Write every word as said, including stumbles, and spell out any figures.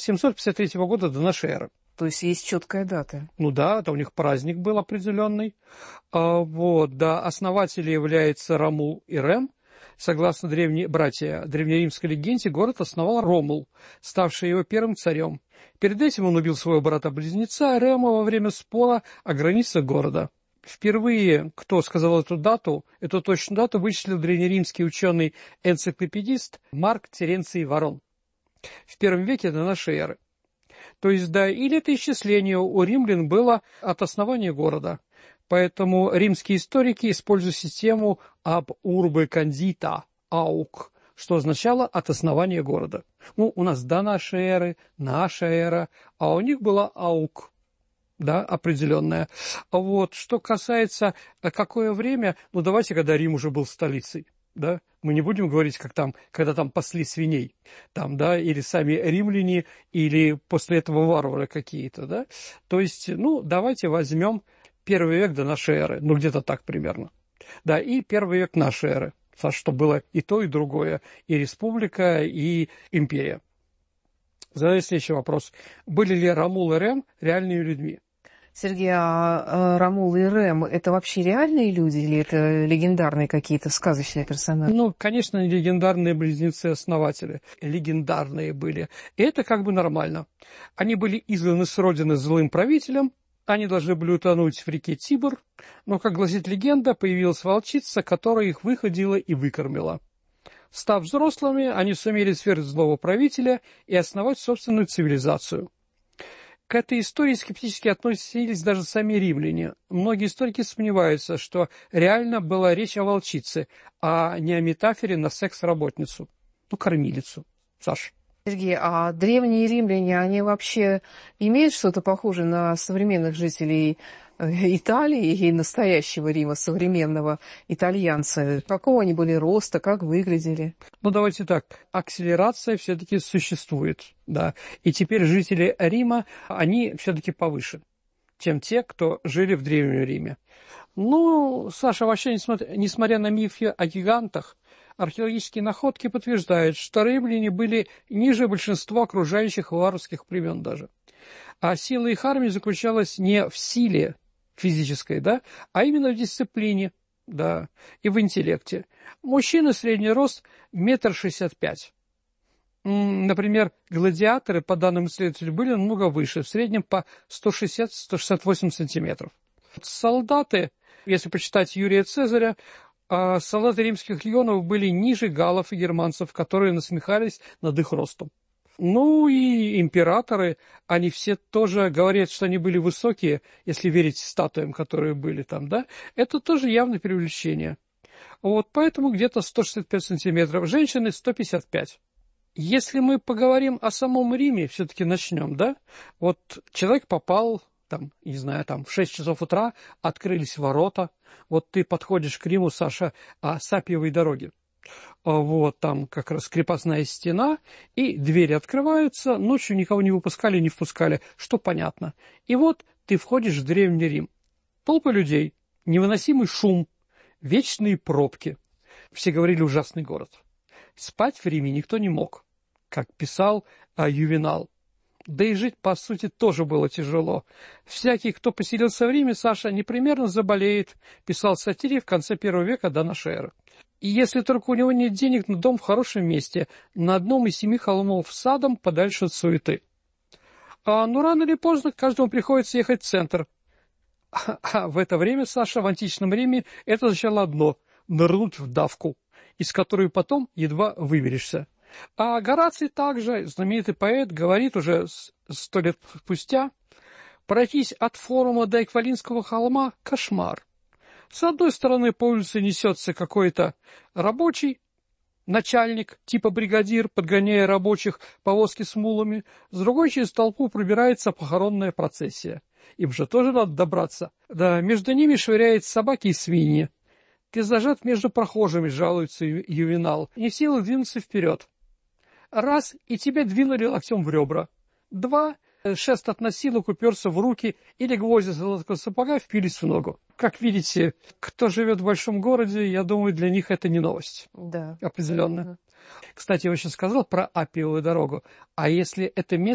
семьсот пятьдесят третьего года до нашей эры. То есть есть четкая дата. Ну да, это у них праздник был определенный. А, вот, да, основатели являются Ромул и Рем. Согласно древней братья древнеримской легенде, город основал Ромул, ставший его первым царем. Перед этим он убил своего брата-близнеца Рема во время спора о границах города. Впервые, кто сказал эту дату, эту точную дату вычислил древнеримский ученый-энциклопедист Марк Теренций Варон в первом веке до нашей эры. То есть, да, или это исчисление у римлян было от основания города. Поэтому римские историки используют систему ab urbe condita, аук, что означало от основания города. Ну, у нас до нашей эры, наша эра, а у них была аук, да, определенная. Вот, что касается, какое время, ну, давайте, когда Рим уже был столицей. Да? Мы не будем говорить, как там, когда там пасли свиней, там, да, или сами римляне, или после этого варвары какие-то, да. То есть, ну, давайте возьмем первый век до нашей эры, ну, где-то так примерно. Да, и первый век нашей эры, что было и то, и другое, и республика, и империя. Задаю следующий вопрос. Были ли Ромул и Рем реальными людьми? Сергей, а Ромул и Рем – это вообще реальные люди или это легендарные какие-то сказочные персонажи? Ну, конечно, легендарные близнецы-основатели. Легендарные были. И это как бы нормально. Они были изгнаны с родины злым правителем, они должны были утонуть в реке Тибр, но, как гласит легенда, появилась волчица, которая их выходила и выкормила. Став взрослыми, они сумели свергнуть злого правителя и основать собственную цивилизацию. К этой истории скептически относились даже сами римляне. Многие историки сомневаются, что реально была речь о волчице, а не о метафоре на секс-работницу, ну, кормилицу. Саш. Сергей, а древние римляне, они вообще имеют что-то похожее на современных жителей Италии и настоящего Рима, современного итальянца? Какого они были роста, как выглядели? Ну, давайте так, акселерация все-таки существует, да. И теперь жители Рима, они все-таки повыше, чем те, кто жили в Древнем Риме. Ну, Саша, вообще, несмотря, несмотря на мифы о гигантах, археологические находки подтверждают, что римляне были ниже большинства окружающих варварских племен даже. А сила их армии заключалась не в силе физической, да, а именно в дисциплине, да, и в интеллекте. Мужчины средний рост метр шестьдесят пять. Например, гладиаторы, по данным исследователей, были намного выше, в среднем по сто шестьдесят — сто шестьдесят восемь сантиметров. Солдаты, если почитать Юрия Цезаря, солдаты римских легионов были ниже галлов и германцев, которые насмехались над их ростом. Ну и императоры, они все тоже говорят, что они были высокие, если верить статуям, которые были там, да, это тоже явное преувеличение. Вот поэтому где-то сто шестьдесят пять сантиметров, женщины сто пятьдесят пять. Если мы поговорим о самом Риме, все-таки начнем, да, вот человек попал, там, не знаю, там в шесть часов утра открылись ворота, вот ты подходишь к Риму, Саша, о Сапиевой дороге. Вот там как раз крепостная стена, и двери открываются, ночью никого не выпускали, не впускали, что понятно. И вот ты входишь в Древний Рим. Толпы людей, невыносимый шум, вечные пробки. Все говорили ужасный город. Спать в Риме никто не мог, как писал а, Ювенал. Да и жить, по сути, тоже было тяжело. Всякий, кто поселился в Риме, Саша, непременно заболеет, писал сатирик в конце первого века до нашей эры. И если только у него нет денег на дом в хорошем месте, на одном из семи холмов садом, подальше от суеты. А, ну, рано или поздно каждому приходится ехать в центр. А, а в это время, Саша, в античном Риме это означало одно – нырнуть в давку, из которой потом едва выберешься. А Гораций также, знаменитый поэт, говорит уже сто лет спустя: пройтись от форума до Эквалинского холма – кошмар. С одной стороны по улице несется какой-то рабочий, начальник, типа бригадир, подгоняя рабочих повозки с мулами, с другой через толпу пробирается похоронная процессия. Им же тоже надо добраться. Да, между ними швыряют собаки и свиньи. Ты зажат между прохожими, жалуется Ювенал, не в силах двинуться вперед. Раз, и тебя двинули локтем в ребра. Два, шест от носилок уперся в руки, или гвозди золотого сапога впились в ногу. Как видите, кто живет в большом городе, я думаю, для них это не новость. Да. Определенно. Угу. Кстати, я очень сказал про Аппиевую дорогу. А если это место